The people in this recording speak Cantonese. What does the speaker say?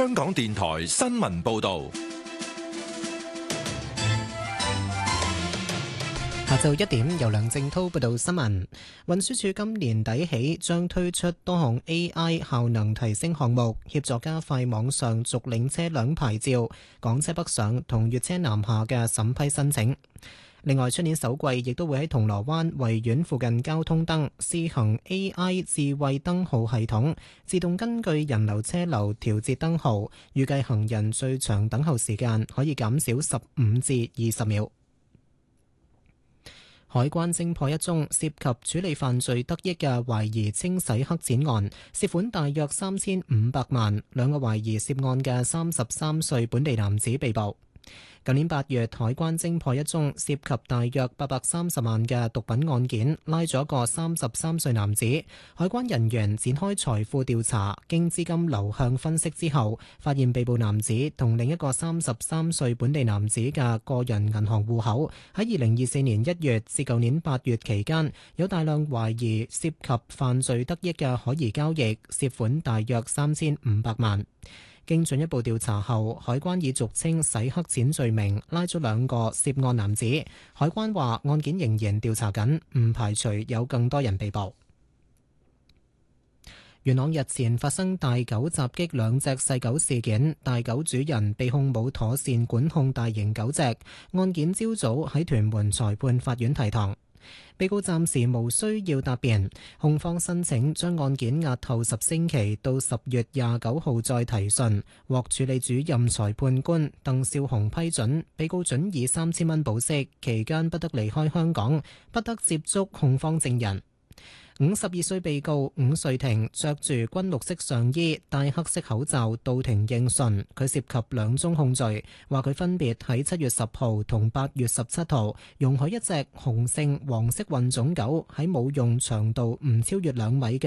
香港電台新聞報道。 下晝1點，由梁正濤報道新聞。運輸署今年底起將推出多項 AI 效能提升項目，協助加快網上續領車輛牌照、港車北上同粵車南下嘅審批申請。另外，出年首季亦都會喺銅鑼灣維園附近交通燈試行 AI 智慧燈號系統，自動根據人流車流調節燈號，預計行人最長等候時間可以減少15至20秒。海關偵破一宗涉及處理犯罪得益嘅懷疑清洗黑錢案，涉款大約3500萬，兩個懷疑涉案嘅33歲本地男子被捕。舊年8月，海關偵破一宗涉及大約830萬嘅毒品案件，拉咗個33歲男子。海關人員展開財富調查，經資金流向分析之後，發現被捕男子同另一個33歲本地男子嘅個人銀行戶口喺2024年1月至舊年8月期間，有大量懷疑涉及犯罪得益嘅可疑交易，涉款大約3500萬。經進一步調查後，海關以俗稱洗黑錢罪名拉咗兩個涉案男子。海關話案件仍然調查緊，唔排除有更多人被捕。元朗日前發生大狗襲擊兩隻細狗事件，大狗主人被控冇妥善管控大型狗隻，案件朝早喺屯門裁判法院提堂。被告暫時無需要答辯，控方申請將案件押後10星期到10月29號再提訊，獲處理主任裁判官鄧少雄批准。被告准以3000蚊保釋，期間不得離開香港，不得接觸控方證人。52歲被告伍瑞婷着住軍綠色上衣、戴黑色口罩到庭應訊，佢涉及2宗控罪，話佢分別喺7月10號同8月17號容許一隻雄性黃色混種狗喺冇用長度唔超越2米嘅